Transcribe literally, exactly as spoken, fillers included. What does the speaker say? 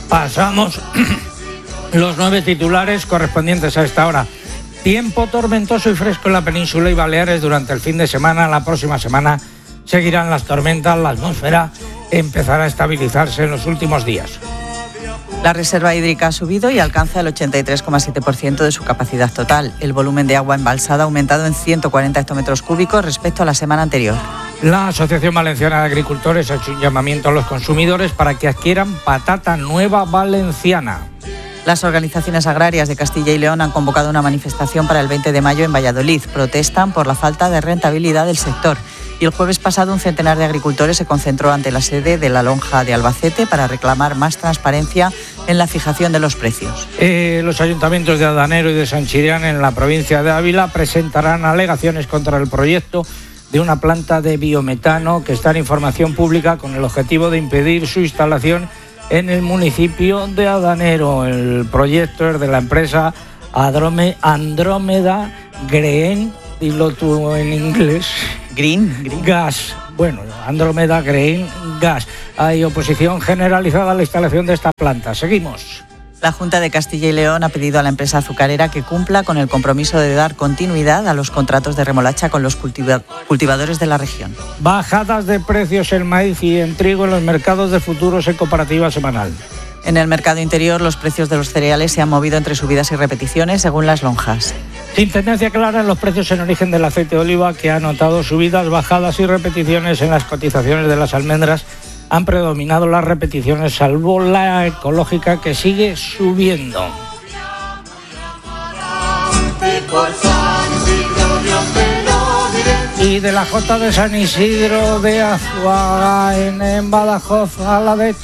Pasamos los nueve titulares correspondientes a esta hora. Tiempo tormentoso y fresco en la península y Baleares durante el fin de semana. La próxima semana seguirán las tormentas. La atmósfera empezará a estabilizarse en los últimos días. La reserva hídrica ha subido y alcanza el ochenta y tres coma siete por ciento de su capacidad total. El volumen de agua embalsada ha aumentado en ciento cuarenta hectómetros cúbicos respecto a la semana anterior. La Asociación Valenciana de Agricultores ha hecho un llamamiento a los consumidores para que adquieran patata nueva valenciana. Las organizaciones agrarias de Castilla y León han convocado una manifestación para el veinte de mayo en Valladolid. Protestan por la falta de rentabilidad del sector. Y el jueves pasado un centenar de agricultores se concentró ante la sede de la Lonja de Albacete para reclamar más transparencia en la fijación de los precios. Eh, los ayuntamientos de Adanero y de San Chirián en la provincia de Ávila presentarán alegaciones contra el proyecto de una planta de biometano que está en información pública con el objetivo de impedir su instalación en el municipio de Adanero. El proyecto es de la empresa Adrome, Andrómeda Green, dilo tú en inglés. Green, Green. Gas. Bueno, Andrómeda Green Gas. Hay oposición generalizada a la instalación de esta planta. Seguimos. La Junta de Castilla y León ha pedido a la empresa azucarera que cumpla con el compromiso de dar continuidad a los contratos de remolacha con los cultiva- cultivadores de la región. Bajadas de precios en maíz y en trigo en los mercados de futuros en comparativa semanal. En el mercado interior, los precios de los cereales se han movido entre subidas y repeticiones según las lonjas. Sin tendencia clara en los precios en origen del aceite de oliva, que ha notado subidas, bajadas y repeticiones en las cotizaciones de las almendras. Han predominado las repeticiones, salvo la ecológica, que sigue subiendo. Y de la Jota de San Isidro de Azuaga en Badajoz a la de